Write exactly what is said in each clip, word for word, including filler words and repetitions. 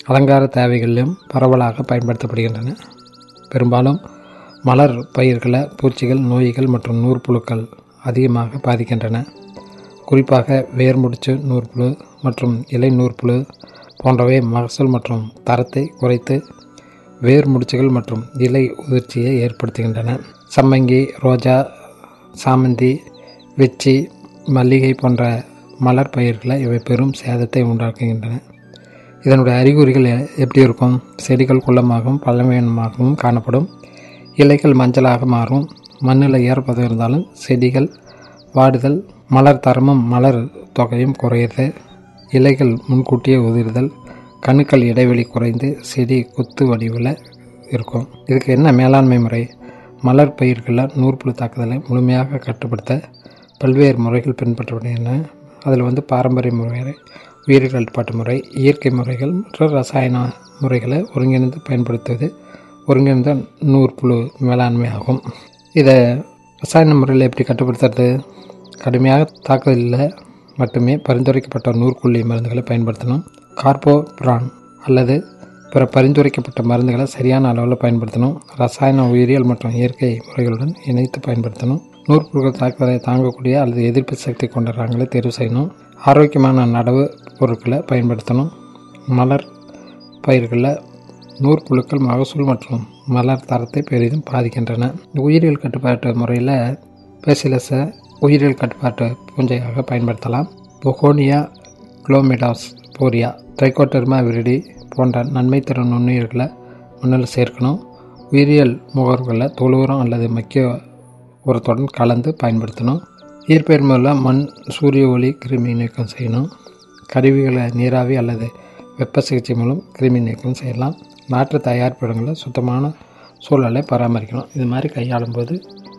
அலங்கார தேவைகளிலும் பரவலாக பயன்படுத்தப்படுகின்றன. பெரும்பாலும் மலர் பயிர்களை பூச்சிகள், நோய்கள் மற்றும் நூற்புழுக்கள் அதிகமாக பாதிக்கின்றன. குறிப்பாக வேர்முடிச்சு நூற்புழு மற்றும் இலை நூற்புழு போன்றவை மகசூல் மற்றும் தரத்தை குறைத்து வேர் முடிச்சுகள் மற்றும் இலை உதிர்ச்சியை ஏற்படுத்துகின்றன. சம்மங்கி, ரோஜா, சாமந்தி, வெச்சி, மல்லிகை போன்ற மலர் பயிர்களை இவை பெரும் சேதத்தை உண்டாக்குகின்றன. இதனுடைய அறிகுறிகள் எப்படி இருக்கும்? செடிகள் குள்ளமாகவும் பழமையாகவும் காணப்படும். இலைகள் மஞ்சளாக மாறும். மண்ணில் ஈரப்பதம் இருந்தாலும் செடிகள் வாடுதல், மலர் தரமும் மலர் தொகையும் குறையுது. இலைகள் முன்கூட்டியே உதிர்தல், கணுக்கள் இடைவெளி குறைந்து செடி கொத்து வடிவில் இருக்கும். இதுக்கு என்ன மேலாண்மை முறை? மலர் பயிர்களில் நூற்புழு தாக்குதலை முழுமையாக கட்டுப்படுத்த பல்வேறு முறைகள் பின்பற்றப்படுகின்றன. அதில் வந்து பாரம்பரிய முறை, உயிரியல் கட்டுப்பாட்டு முறை, இயற்கை முறைகள் மற்றும் ரசாயன முறைகளை ஒருங்கிணைந்து பயன்படுத்துவது ஒருங்கிணைந்த நூற்புழு மேலாண்மை ஆகும். இதை ரசாயன முறையில் எப்படி கட்டுப்படுத்துறது? கடுமையாக தாக்குதலில் மட்டுமே பரிந்துரைக்கப்பட்ட நூற்கொல்லி மருந்துகளை பயன்படுத்தணும். கார்போபிரான் அல்லது பிற பரிந்துரைக்கப்பட்ட மருந்துகளை சரியான அளவில் பயன்படுத்தணும். ரசாயன, உயிரியல் மற்றும் இயற்கை முறைகளுடன் இணைத்து பயன்படுத்தணும். நூற்புழுக்கள் தாக்குதலை தாங்கக்கூடிய அல்லது எதிர்ப்பு சக்தி கொண்ட ரகங்களை தேர்வு செய்யணும். ஆரோக்கியமான நடவு பொருட்களை பயன்படுத்தணும். மலர் பயிர்களில் நூற்புழுக்கள் மகசூல் மற்றும் மலர் தரத்தை பெரிதும் பாதிக்கின்றன. உயிரியல் கட்டுப்பாட்டு முறையில் பேசிலஸை உயிரியல் கட்டுப்பாட்டு பூஞ்சையாக பயன்படுத்தலாம். பொகோனியா, குளோமிடாஸ் போரியா, ட்ரைகோடெர்மா விரிடி போன்ற நன்மை தரும் நுண்ணுயிர்களை மண்ணில் சேர்க்கணும். உயிரியல் முகர்வுகளை தொழு உரம் அல்லது மக்கிய உரத்துடன் கலந்து பயன்படுத்தணும். இயற்பெயர் மூலம் மண், சூரிய ஒளி கிருமி நீக்கம் செய்யணும். கருவிகளை நீராவி அல்லது வெப்ப சிகிச்சை மூலம் கிருமி நீக்கம் செய்யலாம். நாற்று தயாரிப்பு இடங்களை சுத்தமான சூழலை பராமரிக்கணும். இது மாதிரி கையாளும் போது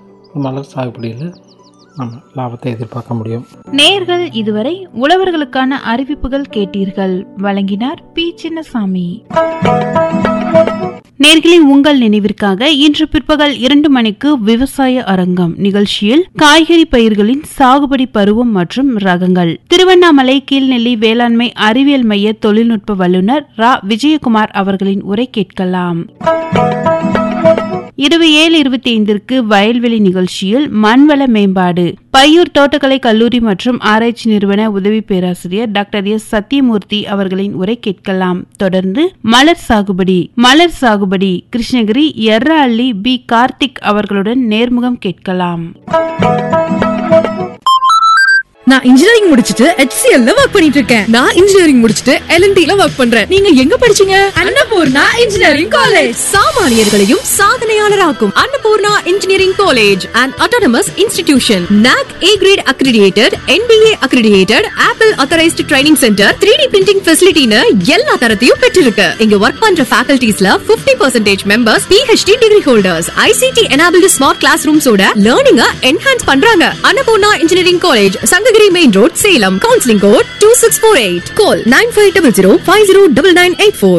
மலர் சாகுபடியில் நம்ம லாபத்தை எதிர்பார்க்க முடியும். நேயர்கள் இதுவரை உழவர்களுக்கான அறிவிப்புகள் கேட்டீர்கள். வழங்கினார் பி சின்னசாமி. நேயர்களே, உங்கள் நினைவிற்காக இன்று பிற்பகல் இரண்டு மணிக்கு விவசாய அரங்கம் நிகழ்ச்சியில் காய்கறி பயிர்களின் சாகுபடி பருவம் மற்றும் ரகங்கள், திருவண்ணாமலை கீழ்நெல்லி வேளாண்மை அறிவியல் மைய தொழில்நுட்ப வல்லுநர் ரா விஜயகுமார் அவர்களின் உரை கேட்கலாம். இரவு ஏழு இருபத்தி ஐந்திற்கு வயல்வெளி நிகழ்ச்சியில் மண்வள மேம்பாடு, பையூர் தோட்டக்கலை கல்லூரி மற்றும் ஆராய்ச்சி நிறுவன உதவி பேராசிரியர் டாக்டர் எஸ் சத்தியமூர்த்தி அவர்களின் உரை கேட்கலாம். தொடர்ந்து மலர் சாகுபடி மலர் சாகுபடி கிருஷ்ணகிரி எர்ராள்ளி பி கார்த்திக் அவர்களுடன் நேர்முகம் கேட்கலாம். நான் இன்ஜினியரிங் முடிச்சிட்டு H C L ல வர்க் பண்ணிட்டு இருக்கேன். நான் இன்ஜினியரிங் முடிச்சிட்டு L and T ல வர்க் பண்றேன். நீங்க எங்க படிச்சீங்க? Annapurna engineering college. சாமானியர்களையும் சாதனையாளராக்கும் Annapurna engineering college and autonomous institution. N A C A grade accredited, N B A accredited, Apple authorized training center, three D printing facility னு எல்லா தரத்தையும் பெற்றிருக்கு. இங்க வர்க் பண்ற facultiesல fifty percent members P H D degree holders. I C T enabled smart classrooms ஓட learning enhance பண்றாங்க. Annapurna engineering college, Sankagiri main road, Salem. Counselling code two six four eight. கால் nine five zero zero five zero nine nine eight four.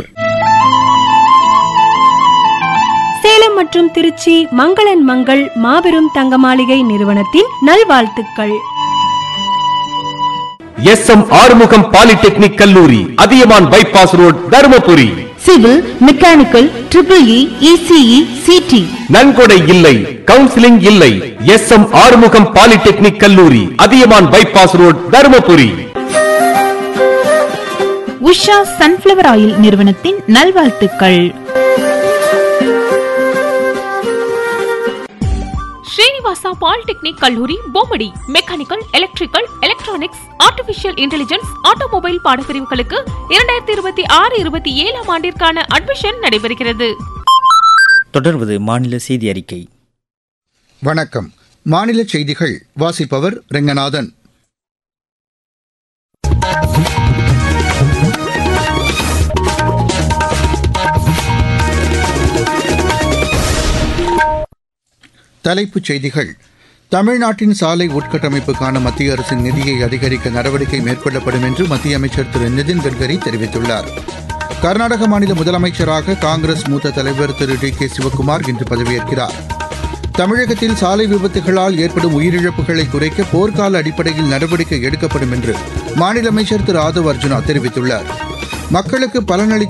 Salem மற்றும் திருச்சி மங்களன் மங்கள் மாபெரும் தங்க மாளிகை நிறுவனத்தின் நல்வாழ்த்துக்கள். S M Arumugam polytechnic கல்லூரி, Athiyaman bypass road, Dharmapuri. Civil, mechanical, triple E, ECE, CD. நன்கொடை இல்லை, கவுன்சிலிங் இல்லை. எஸ் எம் ஆறுமுகம் பாலிடெக்னிக் கல்லூரி, Athiyaman bypass road, Dharmapuri. Usha sunflower oil நிறுவனத்தின் நல்வாழ்த்துக்கள். ஸ்ரீனிவாசா பாலிடெக்னிக் கல்லூரி, Bommidi. Mechanical, electrical, electronics, artificial intelligence, automobile பாடப்பிரிவுகளுக்கு இரண்டாயிரத்தி இருபத்தி ஆறு இருபத்தி ஏழாம் ஆண்டிற்கான அட்மிஷன் நடைபெறுகிறது. தொடர்வது மாநில செய்தி அறிக்கை. வணக்கம். மாநில செய்திகள் வாசிப்பவர் ரெங்கநாதன். தலைப்புச் செய்திகள். தமிழ்நாட்டின் சாலை உட்கட்டமைப்புக்கான மத்திய அரசின் நிதியை அதிகரிக்க நடவடிக்கை மேற்கொள்ளப்படும் என்று மத்திய அமைச்சர் திரு நிதின் கட்கரி தெரிவித்துள்ளார். கர்நாடக மாநில முதலமைச்சராக காங்கிரஸ் மூத்த தலைவர் திரு டி கே சிவக்குமார் இன்று பதவியேற்கிறார். தமிழகத்தில் சாலை விபத்துகளால் ஏற்படும் உயிரிழப்புகளை குறைக்க போர்க்கால அடிப்படையில் நடவடிக்கை எடுக்கப்படும் என்று மாநில அமைச்சர் திரு ஆதவ் அர்ஜுனா தெரிவித்துள்ளார். மக்களுக்கு பலனளிக்கும்